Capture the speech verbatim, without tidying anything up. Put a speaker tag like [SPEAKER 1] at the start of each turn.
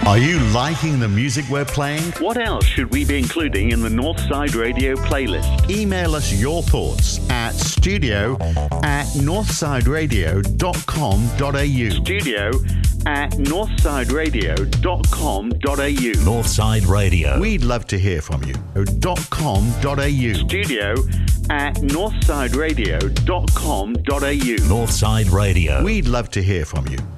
[SPEAKER 1] Are you liking the music we're playing?
[SPEAKER 2] What else should we be including in the Northside Radio playlist?
[SPEAKER 1] Email us your thoughts at studio at northsideradio.com.au.
[SPEAKER 2] Studio at northsideradio.com.au.
[SPEAKER 3] Northside Radio.
[SPEAKER 1] We'd love to hear from you. .com.au.
[SPEAKER 2] Studio at northsideradio.com.au.
[SPEAKER 3] Northside Radio.
[SPEAKER 1] We'd love to hear from you.